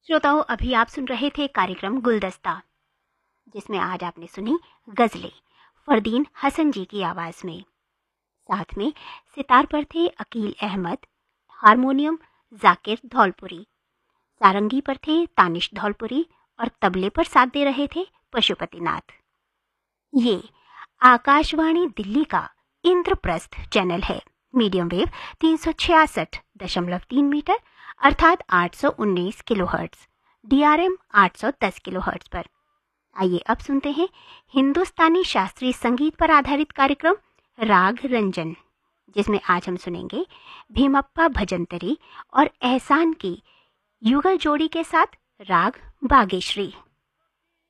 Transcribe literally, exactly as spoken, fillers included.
श्रोताओं, अभी आप सुन रहे थे कार्यक्रम गुलदस्ता, जिसमें आज आपने सुनी गजलें फरदीन हसन जी की आवाज में। साथ में सितार पर थे अकील अहमद, हारमोनियम जाकिर धौलपुरी, सारंगी पर थे तानिश धौलपुरी और तबले पर साथ दे रहे थे पशुपतिनाथ। ये आकाशवाणी दिल्ली का इंद्रप्रस्थ चैनल है। मीडियम वेव तीन सौ छियासठ दशमलव तीन मीटर अर्थात आठ सौ उन्नीस किलोहर्ट्ज, डीआरएम आठ सौ दस किलोहर्ट्ज पर। आइए अब सुनते हैं हिंदुस्तानी शास्त्रीय संगीत पर आधारित कार्यक्रम राग रंजन, जिसमें आज हम सुनेंगे भीमप्पा भजंतरी और एहसान की युगल जोड़ी के साथ राग बागेश्री।